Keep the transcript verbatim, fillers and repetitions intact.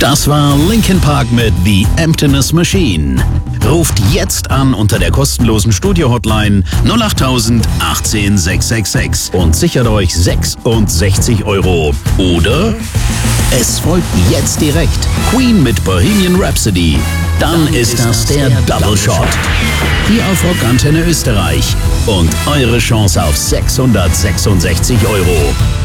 Das war Linkin Park mit The Emptiness Machine. Ruft jetzt an unter der kostenlosen Studio-Hotline null acht null null eins sechs sechs sechs und sichert euch sechsundsechzig Euro. Oder es folgt jetzt direkt Queen mit Bohemian Rhapsody. Dann, Dann ist das der Double Shot. Hier auf Rock Antenne Österreich. Und eure Chance auf sechshundertsechsundsechzig Euro.